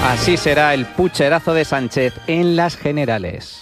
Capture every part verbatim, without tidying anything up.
Así será el pucherazo de Sánchez en las generales.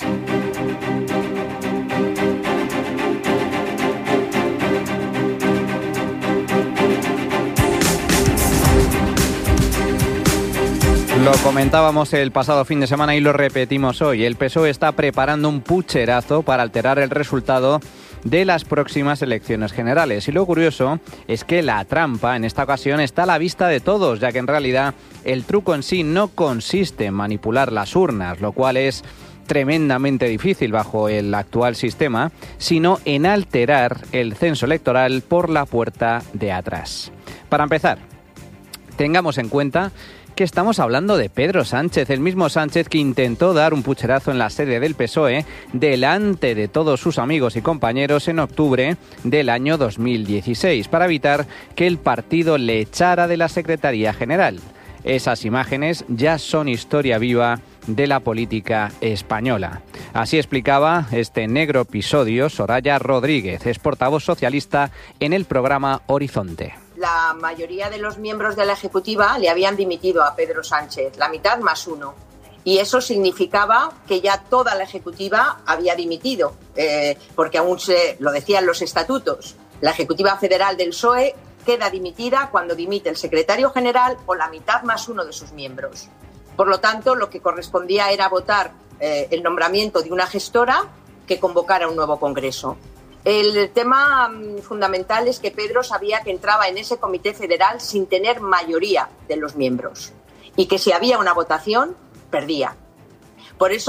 Lo comentábamos el pasado fin de semana y lo repetimos hoy. El P S O E está preparando un pucherazo para alterar el resultado de las próximas elecciones generales. Y lo curioso es que la trampa en esta ocasión está a la vista de todos, ya que en realidad el truco en sí no consiste en manipular las urnas, lo cual es tremendamente difícil bajo el actual sistema, sino en alterar el censo electoral por la puerta de atrás. Para empezar, tengamos en cuenta que estamos hablando de Pedro Sánchez, el mismo Sánchez que intentó dar un pucherazo en la sede del P S O E delante de todos sus amigos y compañeros en octubre del año dos mil dieciséis para evitar que el partido le echara de la Secretaría General. Esas imágenes ya son historia viva de la política española. Así explicaba este negro episodio Soraya Rodríguez, es portavoz socialista en el programa Horizonte. La mayoría de los miembros de la Ejecutiva le habían dimitido a Pedro Sánchez, la mitad más uno. Y eso significaba que ya toda la Ejecutiva había dimitido, eh, porque aún se lo decían los estatutos. La Ejecutiva Federal del P S O E queda dimitida cuando dimite el secretario general o la mitad más uno de sus miembros. Por lo tanto, lo que correspondía era votar eh, el nombramiento de una gestora que convocara un nuevo congreso. El tema fundamental es que Pedro sabía que entraba en ese comité federal sin tener mayoría de los miembros y que si había una votación, perdía. Por eso